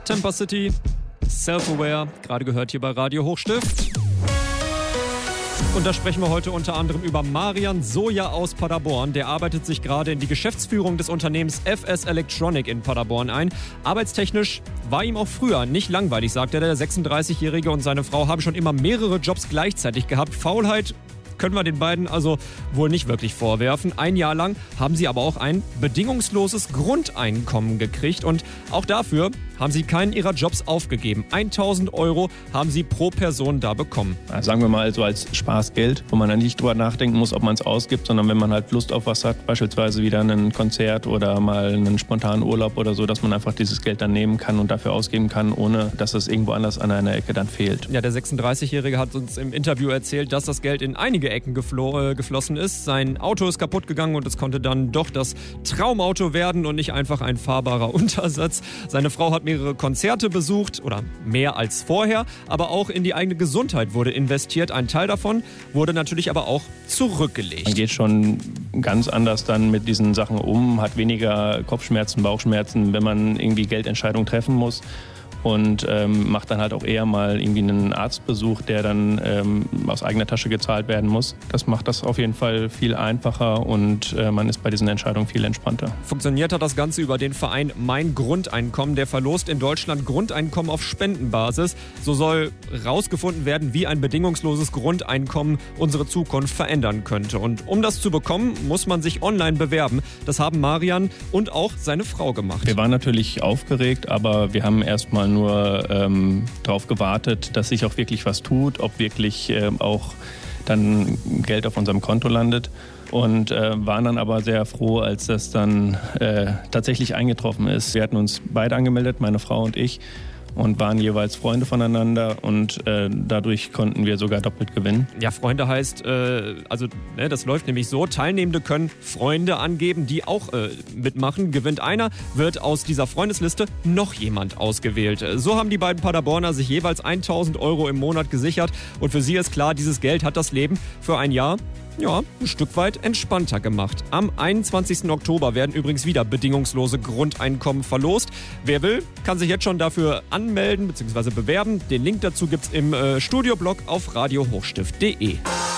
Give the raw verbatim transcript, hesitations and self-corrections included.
Temper City, Self-Aware, gerade gehört hier bei Radio Hochstift. Und da sprechen wir heute unter anderem über Marian Soja aus Paderborn. Der arbeitet sich gerade in die Geschäftsführung des Unternehmens F S Electronic in Paderborn ein. Arbeitstechnisch war ihm auch früher nicht langweilig, sagt er. Der sechsunddreißigjährige und seine Frau haben schon immer mehrere Jobs gleichzeitig gehabt. Faulheit können wir den beiden also wohl nicht wirklich vorwerfen. Ein Jahr lang haben sie aber auch ein bedingungsloses Grundeinkommen gekriegt und auch dafür haben sie keinen ihrer Jobs aufgegeben. tausend Euro haben sie pro Person da bekommen. Ja, sagen wir mal so als Spaßgeld, wo man dann nicht drüber nachdenken muss, ob man es ausgibt, sondern wenn man halt Lust auf was hat, beispielsweise wieder ein Konzert oder mal einen spontanen Urlaub oder so, dass man einfach dieses Geld dann nehmen kann und dafür ausgeben kann, ohne dass es irgendwo anders an einer Ecke dann fehlt. Ja, der sechsunddreißigjährige hat uns im Interview erzählt, dass das Geld in einige Ecken geflo- äh, geflossen ist. Sein Auto ist kaputt gegangen und es konnte dann doch das Traumauto werden und nicht einfach ein fahrbarer Untersatz. Seine Frau hat mehrere Konzerte besucht oder mehr als vorher, aber auch in die eigene Gesundheit wurde investiert. Ein Teil davon wurde natürlich aber auch zurückgelegt. Man geht schon ganz anders dann mit diesen Sachen um, hat weniger Kopfschmerzen, Bauchschmerzen, wenn man irgendwie Geldentscheidungen treffen muss. Und ähm, macht dann halt auch eher mal irgendwie einen Arztbesuch, der dann ähm, aus eigener Tasche gezahlt werden muss. Das macht das auf jeden Fall viel einfacher und äh, man ist bei diesen Entscheidungen viel entspannter. Funktioniert hat das Ganze über den Verein Mein Grundeinkommen. Der verlost in Deutschland Grundeinkommen auf Spendenbasis. So soll rausgefunden werden, wie ein bedingungsloses Grundeinkommen unsere Zukunft verändern könnte. Und um das zu bekommen, muss man sich online bewerben. Das haben Marian und auch seine Frau gemacht. Wir waren natürlich aufgeregt, aber wir haben erstmal nur ähm, darauf gewartet, dass sich auch wirklich was tut, ob wirklich äh, auch dann Geld auf unserem Konto landet. Und äh, waren dann aber sehr froh, als das dann äh, tatsächlich eingetroffen ist. Wir hatten uns beide angemeldet, meine Frau und ich, und waren jeweils Freunde voneinander und äh, dadurch konnten wir sogar doppelt gewinnen. Ja, Freunde heißt, äh, also ne, das läuft nämlich so, Teilnehmende können Freunde angeben, die auch äh, mitmachen. Gewinnt einer, wird aus dieser Freundesliste noch jemand ausgewählt. So haben die beiden Paderborner sich jeweils tausend Euro im Monat gesichert und für sie ist klar, dieses Geld hat das Leben für ein Jahr ja, ein Stück weit entspannter gemacht. Am einundzwanzigsten Oktober werden übrigens wieder bedingungslose Grundeinkommen verlost. Wer will, kann sich jetzt schon dafür anmelden bzw. bewerben. Den Link dazu gibt's im äh, Studioblog auf radio hochstift punkt de.